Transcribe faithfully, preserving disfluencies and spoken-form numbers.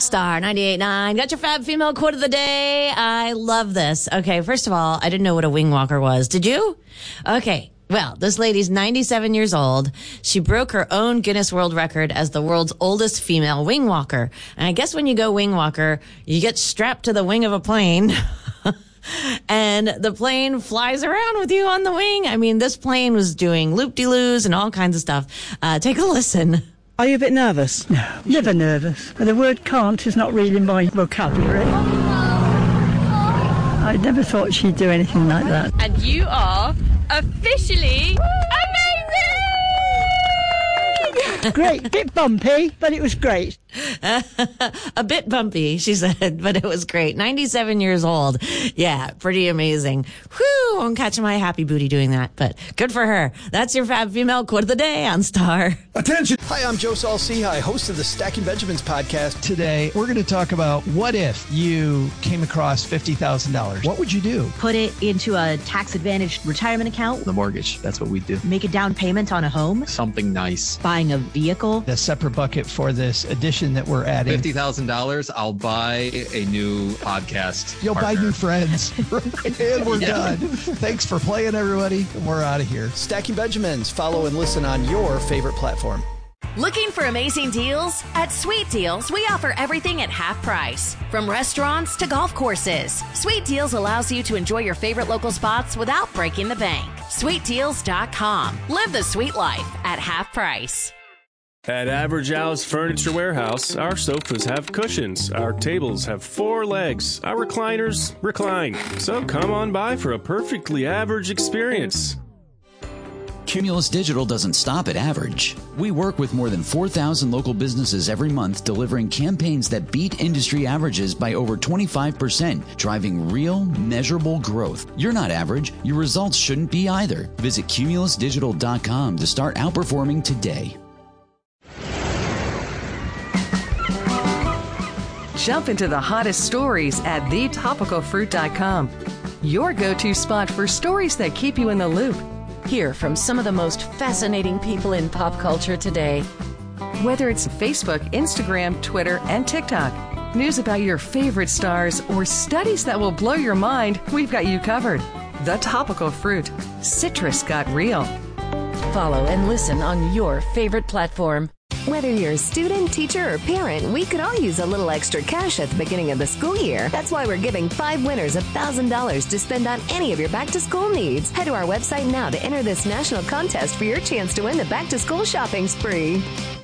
Star ninety-eight point nine. Got your Fab Female quote of the day. I love this. Okay, first of all, I didn't know what a wing walker was. Did you? Okay. Well, this lady's ninety-seven years old. She broke her own Guinness World Record as the world's oldest female wing walker. And I guess when you go wing walker, you get strapped to the wing of a plane. And the plane flies around with you on the wing. I mean, this plane was doing loop-de-loos and all kinds of stuff. Uh, take a listen. Are you a bit nervous? No, never nervous. The word can't is not really my vocabulary. I never thought she'd do anything like that. And you are officially amazing! Great, bit bumpy, but it was great. A bit bumpy, she said, but it was great. ninety-seven years old. Yeah, pretty amazing. Whew, I'm catching my happy booty doing that, but good for her. That's your Fab Female quote of the day on Star. Attention! Hi, I'm Joe Saul-Sehy, host of the Stacking Benjamins podcast. Today, we're going to talk about what if you came across fifty thousand dollars. What would you do? Put it into a tax-advantaged retirement account. The mortgage, that's what we do. Make a down payment on a home. Something nice. Buying a vehicle. A separate bucket for this addition that we're adding. fifty thousand dollars, I'll buy a new podcast You'll partner. buy new friends. And we're Yeah. done. Thanks for playing, everybody. We're out of here. Stacking Benjamins. Follow and listen on your favorite platform. Looking for amazing deals? At Sweet Deals, we offer everything at half price. From restaurants to golf courses, Sweet Deals allows you to enjoy your favorite local spots without breaking the bank. sweet deals dot com. Live the sweet life at half price. At Average House Furniture Warehouse, our sofas have cushions, our tables have four legs, our recliners recline. So come on by for a perfectly average experience. Cumulus Digital doesn't stop at average. We work with more than four thousand local businesses every month, delivering campaigns that beat industry averages by over twenty-five percent, driving real, measurable growth. You're not average. Your results shouldn't be either. Visit cumulus digital dot com to start outperforming today. Jump into the hottest stories at the topical fruit dot com. Your go-to spot for stories that keep you in the loop. Hear from some of the most fascinating people in pop culture today. Whether it's Facebook, Instagram, Twitter, and TikTok, news about your favorite stars, or studies that will blow your mind, we've got you covered. The Topical Fruit. Citrus got real. Follow and listen on your favorite platform. Whether you're a student, teacher, or parent, we could all use a little extra cash at the beginning of the school year. That's why we're giving five winners one thousand dollars to spend on any of your back-to-school needs. Head to our website now to enter this national contest for your chance to win the back-to-school shopping spree.